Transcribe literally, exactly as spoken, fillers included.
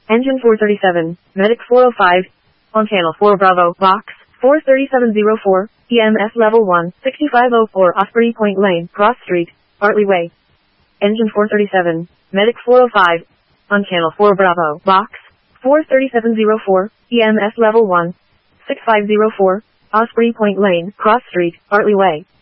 Engine four thirty-seven, Medic four oh five, on channel four Bravo, box, four thirty-seven oh four, E M S level one, sixty-five oh four Osprey Point Lane, Cross Street, Bartley Way. Engine four thirty-seven, Medic four oh five, on channel four Bravo, box, four thirty-seven oh four, E M S level one, sixty-five oh four, Osprey Point Lane, Cross Street, Bartley Way.